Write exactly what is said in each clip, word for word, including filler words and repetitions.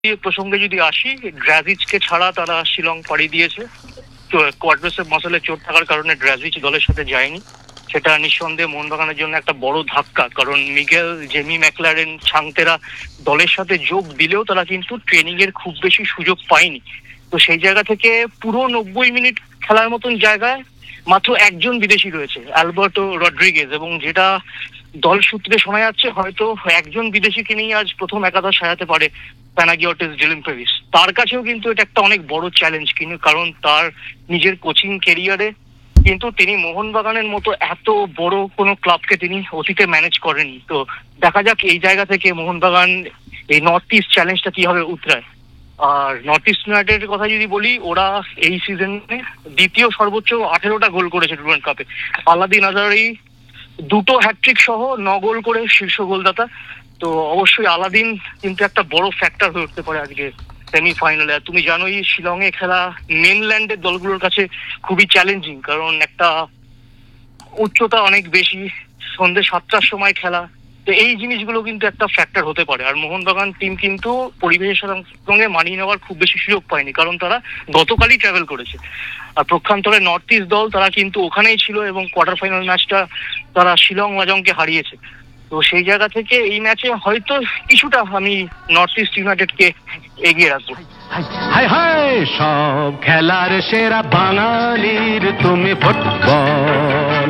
প্রসঙ্গে যদি আসি, ড্রাজিচকে ছাড়া তারা শিলং পাড়ি দিয়েছে। তো কোয়াড্রিসেপ মাসেলের চোট থাকার কারণে ড্রাজিচ দলের সাথে যায়নি। সেটা নিঃসন্দেহে মোহনবাগানের জন্য একটা বড় ধাক্কা, কারণ মিগেল, জেমি ম্যাকলারেন, ছাংতেরা দলের সাথে যোগ দিলেও তারা কিন্তু ট্রেনিং এর খুব বেশি সুযোগ পায়নি। তো সেই জায়গা থেকে পুরো নব্বই মিনিট খেলার মতন জায়গায় মাত্র একজন বিদেশি রয়েছে, অ্যালবার্টো রড্রিগেজ, এবং যেটা দল সূত্রে শোনা যাচ্ছে হয়তো একজন বিদেশিকে নিয়ে আজ প্রথম একাদশ সাজাতে পারে প্যানাগিওটিস ডিলিম্পেভিস। তার কাছেও কিন্তু এটা একটা অনেক বড় চ্যালেঞ্জ, কিন্তু কারণ তার নিজের কোচিং কেরিয়ারে কিন্তু তিনি মোহনবাগানের মতো এত বড় কোনো ক্লাবকে তিনি অতীতে ম্যানেজ করেননি। তো দেখা যাক এই জায়গা থেকে মোহনবাগান এই নর্থ ইস্ট চ্যালেঞ্জটা কিভাবে উতরায়। আর নর্থ ইস্ট ইউনাইটেডের কথা যদি বলি, ওরা এই সিজনে দ্বিতীয় সর্বোচ্চ আঠেরোটা গোল করেছে টুর্নামেন্ট কাপে। আলাদিন আজারি দুটো হ্যাটট্রিক সহ ন গোল করে শীর্ষ গোলদাতা। তো অবশ্যই আলাদিন কিন্তু একটা বড় ফ্যাক্টর হয়ে উঠতে পারে আজকে সেমিফাইনালে। আর তুমি জানোই শিলংয়ে খেলা মেনল্যান্ডের দলগুলোর কাছে খুবই চ্যালেঞ্জিং, কারণ একটা উচ্চতা অনেক বেশি, সন্ধ্যে সাতটার সময় খেলা। তো এই জিনিসগুলো কিন্তু একটা ফ্যাক্টর হতে পারে। আর মোহনবাগান টিম কিন্তু পরিবেশের সঙ্গে মানিয়ে নেওয়ার খুব বেশি সুযোগ পায়নি, কারণ তারা গতকালই ট্রাভেল করেছে। আর প্রক্ষান্তরে নর্থ ইস্ট দল তারা কিন্তু ওখানেই ছিল এবং কোয়ার্টার ফাইনাল ম্যাচটা তারা শিলং লাজংকে হারিয়েছে। তো সেই জায়গা থেকে এই ম্যাচে হয়তো কিছুটা আমি নর্থ ইস্ট ইউনাইটেডকে এগিয়ে রাখবো। হাই হাই সব খেলার সেরা বাঙালির তুমি ফুটবল।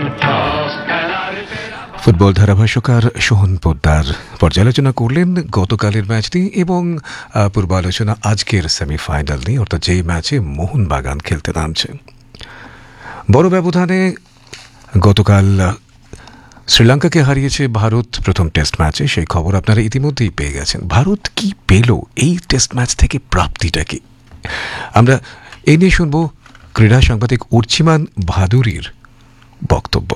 ফুটবল ধারাভাষ্যকার সোহন পোদ্দার পর্যালোচনা করলেন গতকালের ম্যাচটি এবং পূর্বালোচনা আজকের সেমিফাইনাল নিয়ে, অর্থাৎ যেই ম্যাচে মোহনবাগান খেলতে নামছে। বড় ব্যবধানে গতকাল শ্রীলঙ্কাকে হারিয়েছে ভারত প্রথম টেস্ট ম্যাচে, সেই খবর আপনারা ইতিমধ্যেই পেয়ে গেছেন। ভারত কি পেল এই টেস্ট ম্যাচ থেকে, প্রাপ্তিটা কি? আমরা এই নিয়ে শুনব ক্রীড়া সাংবাদিক উর্চিমান ভাদুরীর বক্তব্য।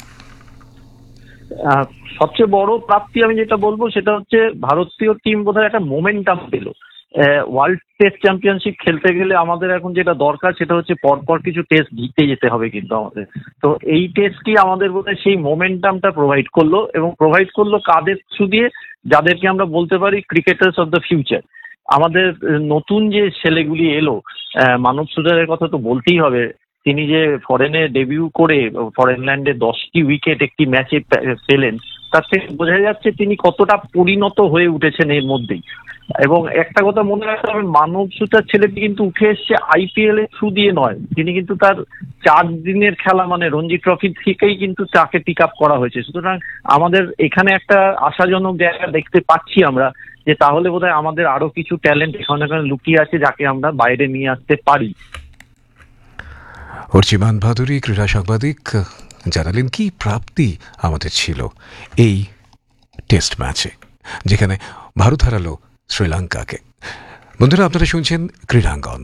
সবচেয়ে বড় প্রাপ্তি আমি যেটা বলবো সেটা হচ্ছে ভারতীয় টিম বোধহয় একটা মোমেন্টাম পেল। ওয়ার্ল্ড টেস্ট চ্যাম্পিয়নশিপ খেলতে গেলে আমাদের এখন যেটা দরকার সেটা হচ্ছে পরপর কিছু টেস্ট জিতে যেতে হবে কিন্তু আমাদের। তো এই টেস্টটি আমাদের বোধহয় সেই মোমেন্টামটা প্রোভাইড করলো, এবং প্রোভাইড করলো কাদের থ্রু দিয়ে, যাদেরকে আমরা বলতে পারি ক্রিকেটার্স অফ দ্য ফিউচার। আমাদের নতুন যে ছেলেগুলি এলো, মানব সুজারের কথা তো বলতেই হবে। তিনি যে ফরেনে ডেবিউ করে ফরেনল্যান্ডে দশটি উইকেট একটি ম্যাচে পেলেন, তার থেকে বোঝা যাচ্ছে তিনি কতটা পরিণত হয়ে উঠেছেন এর মধ্যেই। এবং একটা কথা মনে রাখতে হবে, মানব সুতার ছেলেটি কিন্তু উঠে এসছে আইপিএল এর থ্রু দিয়ে নয়, তিনি কিন্তু তার চার দিনের খেলা মানে রঞ্জি ট্রফি থেকেই কিন্তু তাকে পিক আপ করা হয়েছে। সুতরাং আমাদের এখানে একটা আশাজনক জায়গা দেখতে পাচ্ছি আমরা, যে তাহলে বোধহয় আমাদের আরো কিছু ট্যালেন্ট এখানে এখানে লুকিয়ে আছে যাকে আমরা বাইরে নিয়ে আসতে পারি। অর্চিমান ভাদুরী ক্রীড়া সাংবাদিক জানালেন কি প্রাপ্তি আমাদের ছিল এই টেস্ট ম্যাচে, যেখানে ভারত হারালো শ্রীলঙ্কাকে। বন্ধুরা, আপনারা শুনছেন ক্রীড়াঙ্গন।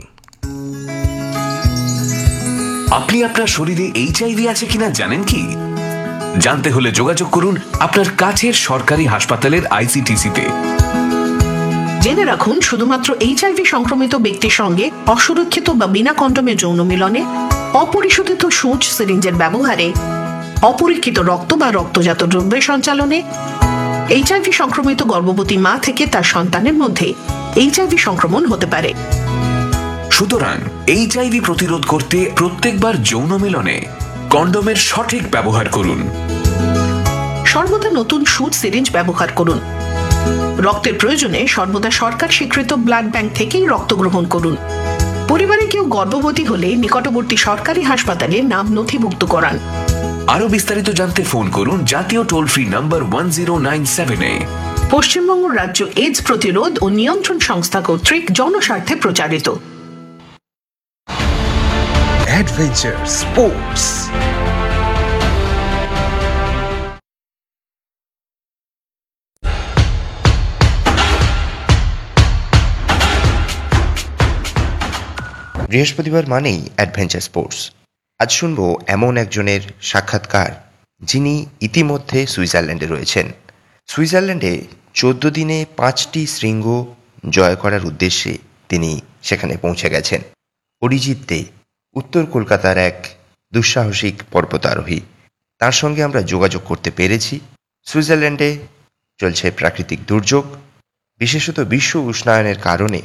আপনি আপনার শরীরে এইচআইভি আছে কিনা জানেন কি? জানতে হলে যোগাযোগ করুন আপনার কাছের সরকারি হাসপাতালের আইসিটিসিতে। জেনে রাখুন, শুধুমাত্র এইচআইভি সংক্রমিত ব্যক্তির সঙ্গে অসুরক্ষিত বা বিনা কন্ডোমে যৌন মিলনে, অপরিশোধিত সূঁচ সিরিঞ্জের ব্যবহারে, অপরীক্ষিত রক্ত বা রক্তজাত দ্রব্যের সঞ্চালনে, এইচআইভি সংক্রমিত গর্ভবতী মা থেকে তার সন্তানের মধ্যে এইচআইভি সংক্রমণ হতে পারে। সুতরাং এইচআইভি প্রতিরোধ করতে প্রত্যেকবার যৌন মিলনে কন্ডোমের সঠিক ব্যবহার করুন। সর্বদা নতুন সূঁচ সিরিঞ্জ ব্যবহার করুন। রক্তের প্রয়োজনে সর্বদা সরকার স্বীকৃত ব্লাড ব্যাংক থেকেই রক্ত গ্রহণ করুন। পরিবারে কেউ গর্ভবতী হলে নিকটবর্তী সরকারি হাসপাতালে নাম নথিভুক্ত করান। আরো বিস্তারিত জানতে ফোন করুন জাতীয় toll free number one zero nine seven এ। পশ্চিমবঙ্গ রাজ্য এইডস প্রতিরোধ ও নিয়ন্ত্রণ সংস্থা কর্তৃক জনস্বার্থে প্রচারিত। Adventure sports. বৃহস্পতিবার মানেই অ্যাডভেঞ্চার স্পোর্টস। আজ শুনব এমন একজনের সাক্ষাৎকার যিনি ইতিমধ্যে সুইজারল্যান্ডে রয়েছেন। সুইজারল্যান্ডে চোদ্দ দিনে পাঁচটি শৃঙ্গ জয় করার উদ্দেশ্যে তিনি সেখানে পৌঁছে গেছেন। অরিজিৎ দে উত্তর কলকাতার এক দুঃসাহসিক পর্বতারোহী। তার সঙ্গে আমরা যোগাযোগ করতে পেরেছি। সুইজারল্যান্ডে চলছে প্রাকৃতিক দুর্যোগ, বিশেষত বিশ্ব উষ্ণায়নের কারণে